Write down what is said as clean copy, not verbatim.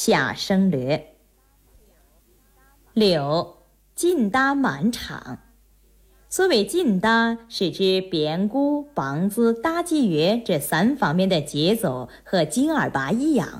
下生略。六，尽搭满场。所谓尽搭，是指编鼓、梆子、打击乐这3方面的节奏和京二八一样，